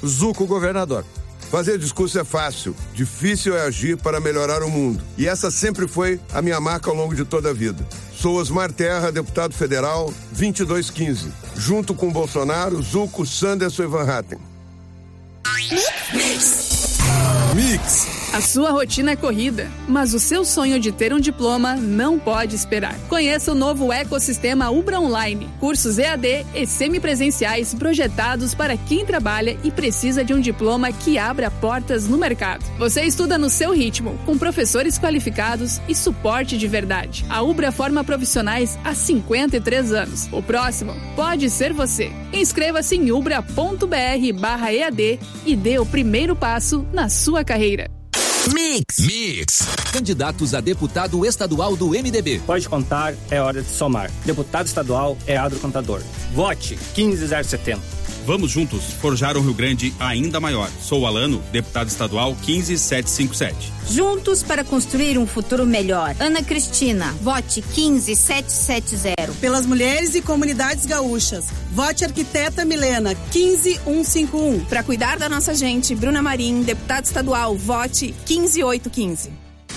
Zuco Governador. Fazer discurso é fácil, difícil é agir para melhorar o mundo. E essa sempre foi a minha marca ao longo de toda a vida. Sou Osmar Terra, deputado federal, 2215. Junto com Bolsonaro, Zuco, Sanderson e Van Hatten. Mix. A sua rotina é corrida, mas o seu sonho de ter um diploma não pode esperar. Conheça o novo ecossistema Ubra Online. Cursos EAD e semipresenciais projetados para quem trabalha e precisa de um diploma que abra portas no mercado. Você estuda no seu ritmo, com professores qualificados e suporte de verdade. A Ubra forma profissionais há 53 anos. O próximo pode ser você. Inscreva-se em ubra.br/EAD e dê o primeiro passo na sua carreira. Mix. Candidatos a deputado estadual do MDB. Pode contar, é hora de somar. Deputado estadual é Adro Contador. Vote 15070. Vamos juntos forjar um Rio Grande ainda maior. Sou Alano, deputado estadual 15757. Juntos para construir um futuro melhor. Ana Cristina, vote 15770. Pelas mulheres e comunidades gaúchas, vote arquiteta Milena 15151. Para cuidar da nossa gente, Bruna Marim, deputado estadual, vote 15815.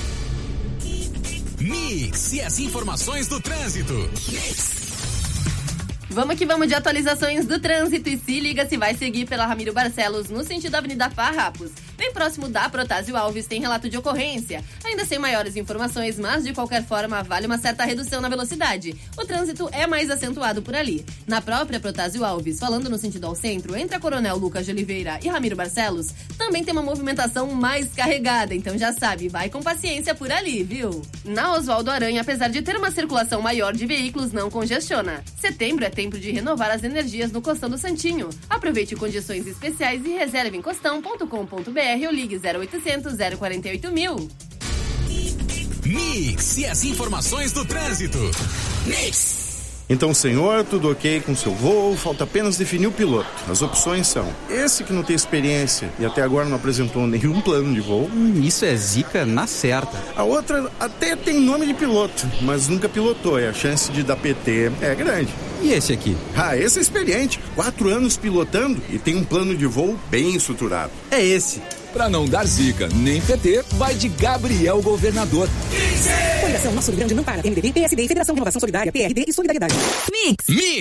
Mix e as informações do trânsito. Mix. Vamos que vamos de atualizações do trânsito e se liga se vai seguir pela Ramiro Barcelos no sentido da Avenida Farrapos. Bem próximo da Protásio Alves tem relato de ocorrência. Ainda sem maiores informações, mas de qualquer forma vale uma certa redução na velocidade. O trânsito é mais acentuado por ali. Na própria Protásio Alves, falando no sentido ao centro, entre a Coronel Lucas de Oliveira e Ramiro Barcelos, também tem uma movimentação mais carregada, então já sabe, vai com paciência por ali, viu? Na Oswaldo Aranha, apesar de ter uma circulação maior de veículos, não congestiona. Setembro é tempo de renovar as energias no Costão do Santinho. Aproveite condições especiais e reserve em costão.com.br ou ligue 0800 048 mil. Mix e as informações do trânsito. Mix. Então, senhor, tudo ok com seu voo, falta apenas definir o piloto. As opções são: esse que não tem experiência e até agora não apresentou nenhum plano de voo. Isso é zica na certa. A outra até tem nome de piloto, mas nunca pilotou e a chance de dar PT é grande. E esse aqui? Esse é experiente, 4 anos pilotando e tem um plano de voo bem estruturado. É esse. Pra não dar zica nem PT, vai de Gabriel Governador. Coligação Nosso Rio Grande não para. MDB, PSD, Federação de Inovação Solidária, PRD e Solidariedade. Mix.